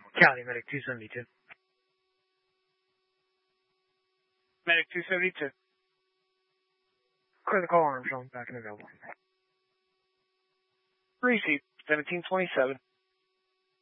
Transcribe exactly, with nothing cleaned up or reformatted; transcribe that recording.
Cali, Medic two seventy-two. Medic two seventy-two. Clear the call, Armstrong. Back and available. Receipt, seventeen twenty-seven.